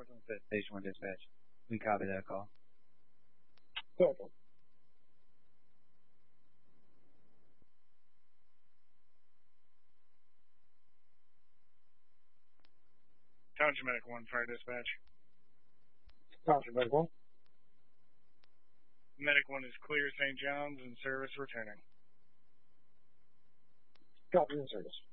25th, Station 1 dispatch. We copy that call. Go. Township Medic 1, fire dispatch. Township Medic 1. Medic 1 is clear St. John's and service returning. Copy in service.